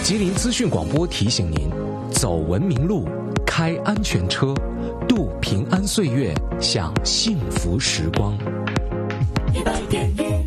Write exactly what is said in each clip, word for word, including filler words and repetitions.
吉林资讯广播提醒您：走文明路，开安全车，度平安岁月，享幸福时光。一百点一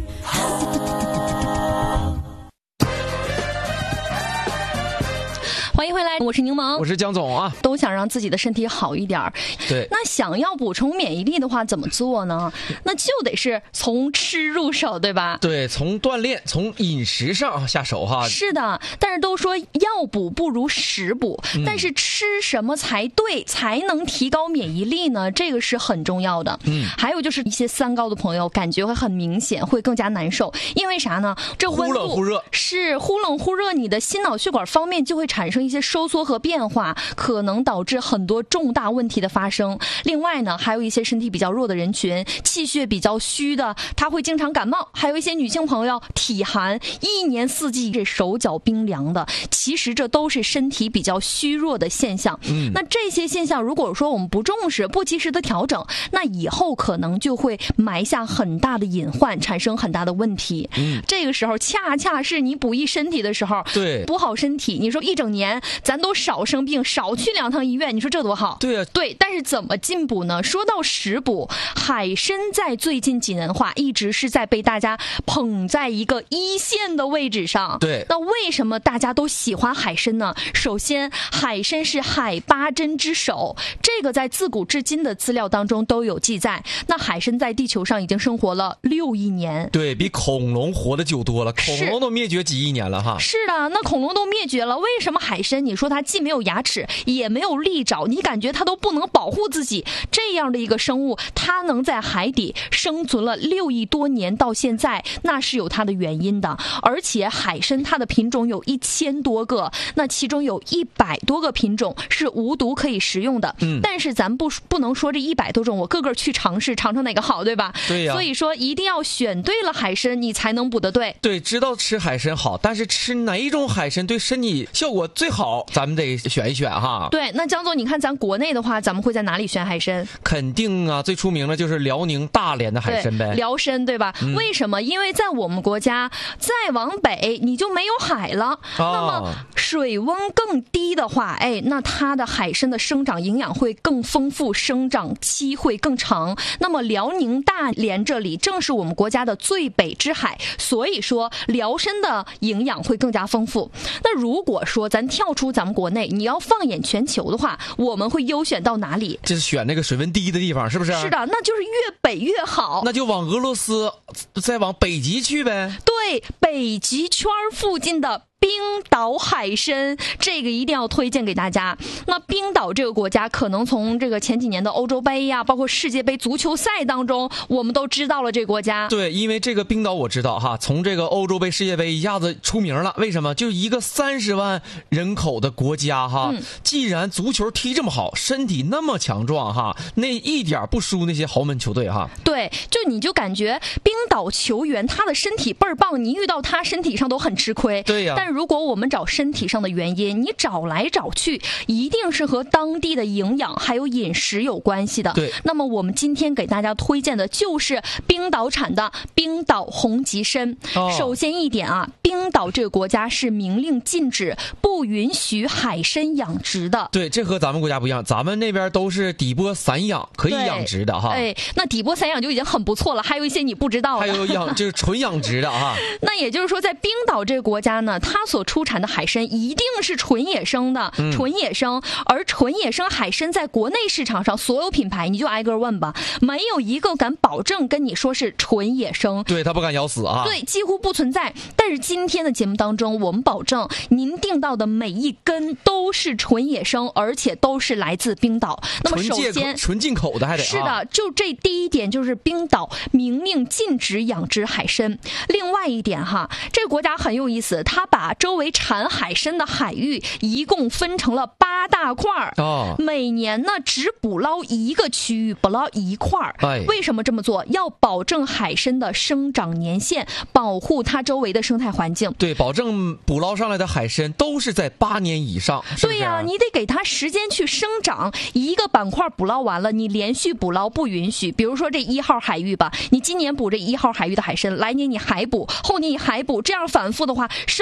欢迎回来，我是柠檬， 我是江总啊。 都想让自己的身体好一点， 对， 那想要补充免疫力的话，怎么做呢？那就得是从吃入手，对吧？ 对，从锻炼，从饮食上下手哈。 是的，但是都说药补不如食补，嗯、但是吃什么才对，才能提高免疫力呢？这个是很重要的。嗯，还有就是一些三高的朋友，感觉会很明显，会更加难受，因为啥呢？这温度忽冷忽热， 是忽冷忽热，你的心脑血管方面就会产生一些收缩和变化，可能导致很多重大问题的发生。另外呢，还有一些身体比较弱的人群，气血比较虚的，他会经常感冒，还有一些女性朋友体寒，一年四季这手脚冰凉的，其实这都是身体比较虚弱的现象。嗯，那这些现象如果说我们不重视，不及时的调整，那以后可能就会埋下很大的隐患，产生很大的问题。嗯，这个时候恰恰是你补益身体的时候。 对， 补好身体，你说一整年咱都少生病，少去两趟医院，你说这多好？ 对啊， 对。但是怎么进补呢？说到食补，海参在最近几年话一直是在被大家捧在一个一线的位置上。 对， 那为什么大家都喜欢海参呢？首先，海参是海八珍之首，这个在自古至今的资料当中都有记载。那海参在地球上已经生活了六亿年， 对，比恐龙活得久多了，恐龙都灭绝几亿年了哈。 是的，那恐龙都灭绝了，为什么海参你说它既没有牙齿也没有利爪，你感觉它都不能保护自己，这样的一个生物它能在海底生存了六亿多年到现在，那是有它的原因的。而且海参它的品种有一千多个，那其中有一百多个品种是无毒可以食用的。嗯，但是咱不不能说这一百多种我个个去尝试尝尝哪个好，对吧？ 对呀、啊。 所以说一定要选对了海参，你才能补得对。 对，知道吃海参好，但是吃哪一种海参对身体效果最好，咱们得选一选哈。 对，那江总，你看咱国内的话，咱们会在哪里选海参？ 肯定啊，最出名的就是辽宁大连的海参呗。 辽参对吧、嗯？为什么？因为在我们国家再往北你就没有海了、哦、那么水温更低的话，哎，那它的海参的生长营养会更丰富，生长期会更长。那么辽宁大连这里正是我们国家的最北之海，所以说辽参的营养会更加丰富。那如果说咱跳出咱们国内，你要放眼全球的话，我们会优选到哪里？ 就是选那个水温低的地方，是不是？ 是的，那就是越北越好。 那就往俄罗斯，再往北极去呗。 对，北极圈附近的冰岛海参，这个一定要推荐给大家。那冰岛这个国家，可能从这个前几年的欧洲杯呀、啊，包括世界杯足球赛当中，我们都知道了这个国家。 对，因为这个冰岛我知道哈，从这个欧洲杯、世界杯一下子出名了。为什么？就一个三十万人口的国家哈、嗯，既然足球踢这么好，身体那么强壮哈，那一点不输那些豪门球队哈。 对，就你就感觉冰岛球员他的身体倍儿棒，你遇到他身体上都很吃亏。 对呀、啊。 但如果我们找身体上的原因，你找来找去一定是和当地的营养还有饮食有关系的。 对， 那么我们今天给大家推荐的就是冰岛产的冰岛红极参、哦、首先一点啊，冰岛这个国家是明令禁止不允许海参养殖的。 对，这和咱们国家不一样，咱们那边都是底波散养，可以养殖的哈。 哎，那底波散养就已经很不错了，还有一些你不知道的， 还有养就是纯养殖的哈。 那也就是说在冰岛这个国家呢，它所出产的海参一定是纯野生的、嗯、纯野生，而纯野生海参在国内市场上所有品牌你就挨个问吧，没有一个敢保证跟你说是纯野生。 对，他不敢咬死啊。 对，几乎不存在。但是今天的节目当中，我们保证您订到的每一根都是纯野生，而且都是来自冰岛。那么首先纯进口的还得、啊、 是的，就这第一点就是冰岛明令禁止养殖海参。另外一点哈，这个国家很有意思，它把周围产海参的海域一共分成了八大块儿、哦、每年呢只捕捞一个区域，捕捞一块儿、哎、为什么这么做？要保证海参的生长年限，保护它周围的生态环境。 对，保证捕捞上来的海参都是在八年以上。是不是？ 对呀、啊，你得给它时间去生长。一个板块捕捞完了，你连续捕捞不允许。比如说这一号海域吧，你今年捕这一号海域的海参，来年你还捕，后年你还捕，这样反复的话，生态保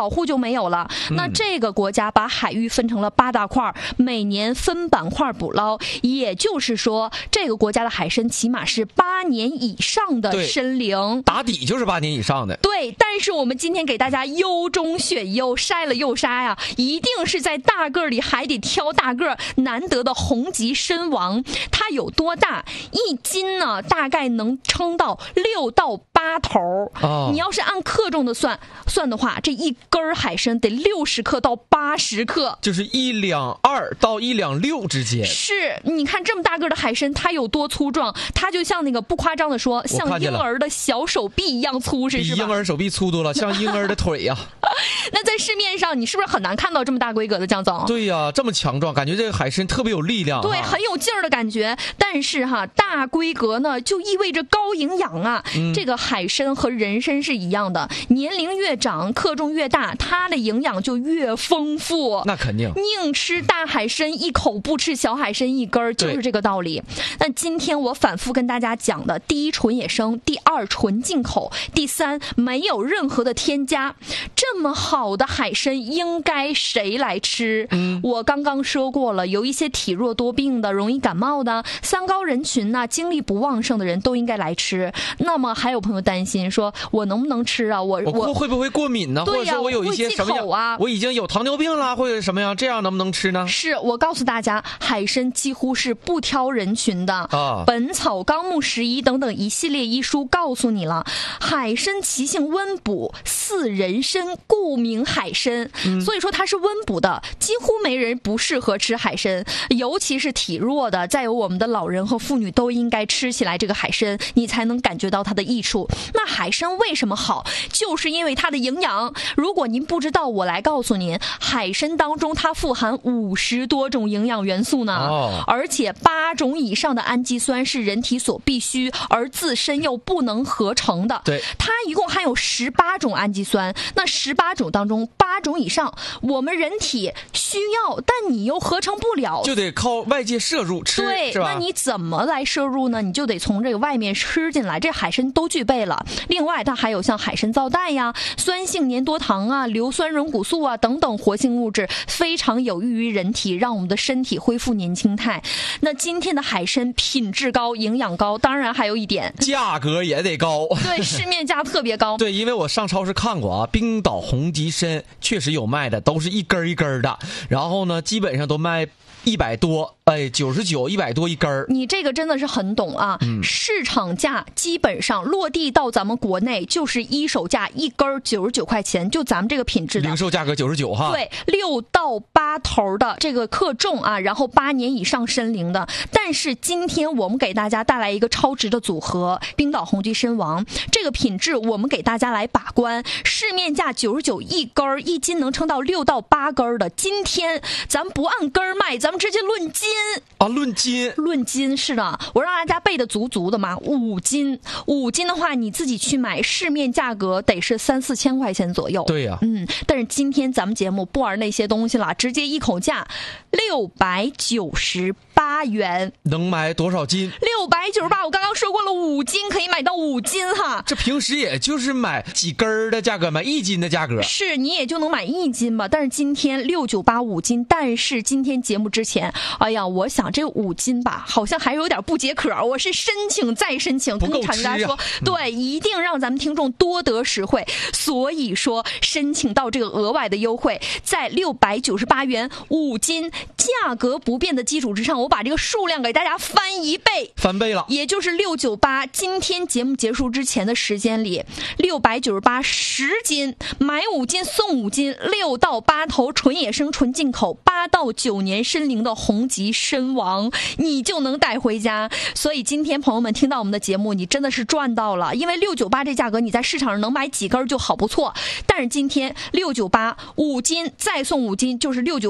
保护就没有了。嗯、那这个国家把海域分成了八大块，每年分板块捕捞，也就是说，这个国家的海参起码是八年以上的参龄， 打底就是八年以上的。 对，但是我们今天给大家优中选优，筛了又筛呀，一定是在大个里还得挑大个，难得的红极参王，它有多大？一斤呢，大概能称到六到八头。哦、你要是按克重的算算的话，这一根海参得六十克到八十克， 就是一两二到一两六之间。 是，你看这么大个的海参，它有多粗壮？它就像那个不夸张的说，像婴儿的小手臂一样粗实，是吧？ 比婴儿手臂粗多了，像婴儿的腿呀、啊。 那在市面上，你是不是很难看到这么大规格的江总？ 对呀、啊，这么强壮，感觉这个海参特别有力量， 对，很有劲儿的感觉。但是哈，大规格呢，就意味着高营养啊。嗯、这个海参和人参是一样的，年龄越长，克重越大，它的营养就越丰富。 那肯定， 宁吃大海参一口，不吃小海参一根，就是这个道理。那今天我反复跟大家讲的，第一纯野生，第二纯进口，第三没有任何的添加，这么好的海参应该谁来吃？嗯、我刚刚说过了，有一些体弱多病的、容易感冒的、三高人群呐、精力不旺盛的人都应该来吃。那么还有朋友担心说，我能不能吃啊？我我会不会过敏呢？ 对呀、 或者说我有一些什么样啊？ 我已经有糖尿病了，或者什么样，这样能不能吃呢？ 是我告诉大家，海参几乎是不挑人群的。啊，《本草纲目拾遗》等等一系列医书告诉你了，海参其性温补，似人参，故名海参。嗯、所以说它是温补的，几乎没人不适合吃海参，尤其是体弱的，再有我们的老人和妇女都应该吃起来这个海参，你才能感觉到它的益处。那海参为什么好？就是因为它的营养。如果您不知道，我来告诉您，海参当中它富含五十多种营养元素呢，哦、而且八种以上的氨基酸是人体所必需，而自身又不能合成的。 对， 它一共含有十八种氨基酸，那十八种当中八种以上我们人体需要，但你又合成不了， 就得靠外界摄入吃。 对， 是吧？ 那你怎么来摄入呢？你就得从这个外面吃进来，这海参都具备了。另外它还有像海参皂苷呀、酸性粘多糖啊、硫酸溶骨素啊等等活性物质，非常有益于人体，让我们的身体恢复年轻态。那今天的海参品质高，营养高，当然还有一点价格也得高。 对，市面价特别高。 对，因为我上超市看过啊，冰岛红极参确实有卖的，都是一根一根的，然后呢基本上都卖一百多，哎，九十九、一百多一根儿。 你这个真的是很懂啊！嗯、市场价基本上落地到咱们国内就是一手价一根九十九块钱，就咱们这个品质的零售价格九十九哈。 对，六到八头的这个克重啊，然后八年以上参龄的。但是今天我们给大家带来一个超值的组合——冰岛红极参王，这个品质我们给大家来把关。市面价九十九一根，一斤能称到六到八根的。今天咱不按根卖，咱。咱们直接论斤啊，论斤， 论斤是的，我让大家背的足足的嘛，五斤，五斤的话，你自己去买，市面价格得是三四千块钱左右。 对呀、啊， 嗯，但是今天咱们节目不玩那些东西了，直接一口价六百九十八元， 能买多少斤？ 六百九十八，我刚刚说过了，五斤可以买到五斤哈。 这平时也就是买几根儿的价格，买一斤的价格， 是你也就能买一斤吧。但是今天六九八五斤，但是今天节目之前，哎呀，我想这五斤吧，好像还有点不解渴，我是申请再申请，跟厂家说，嗯、对，一定让咱们听众多得实惠。所以说，申请到这个额外的优惠，在六百九十八元五斤，价格不变的基础之上，我把这个数量给大家翻一倍， 翻倍了， 也就是六九八。今天节目结束之前的时间里，六百九十八十斤，买五斤送五斤，六到八头纯野生纯进口，八到九年参龄的红极参王，你就能带回家。所以今天朋友们听到我们的节目，你真的是赚到了，因为六九八这价格你在市场上能买几根就好不错，但是今天六九八五斤再送五斤，就是六九